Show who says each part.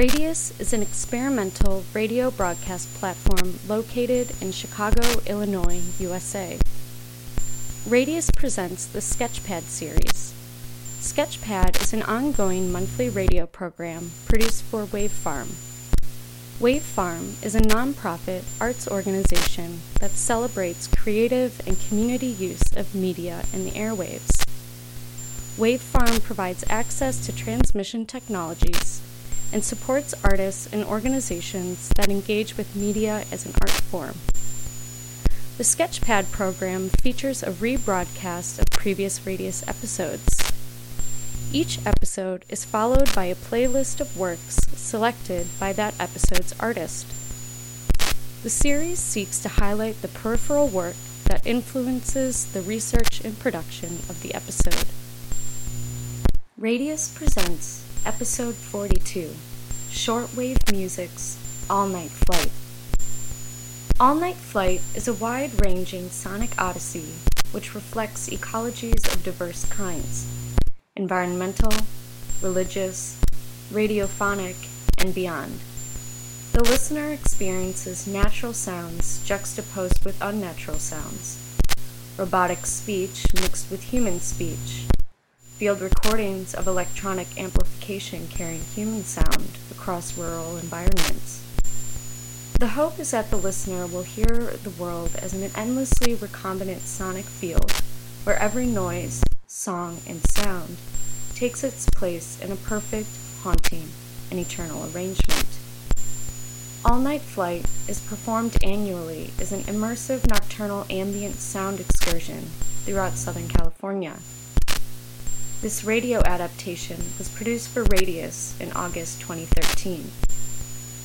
Speaker 1: Radius is an experimental radio broadcast platform located in Chicago, Illinois, USA. Radius presents the Sketchpad series. Sketchpad is an ongoing monthly radio program produced for Wave Farm. Wave Farm is a nonprofit arts organization that celebrates creative and community use of media in the airwaves. Wave Farm provides access to transmission technologies and supports artists and organizations that engage with media as an art form. The Sketchpad program features a rebroadcast of previous Radius episodes. Each episode is followed by a playlist of works selected by that episode's artist. The series seeks to highlight the peripheral work that influences the research and production of the episode. Radius presents Episode 42, Shortwave Music's All Night Flight. All Night Flight is a wide-ranging sonic odyssey which reflects ecologies of diverse kinds: environmental, religious, radiophonic, and beyond. The listener experiences natural sounds juxtaposed with unnatural sounds, robotic speech mixed with human speech, field recordings of electronic amplification carrying human sound across rural environments. The hope is that the listener will hear the world as an endlessly recombinant sonic field where every noise, song, and sound takes its place in a perfect, haunting, and eternal arrangement. All Night Flight is performed annually as an immersive nocturnal ambient sound excursion throughout Southern California. This radio adaptation was produced for Radius in August 2013.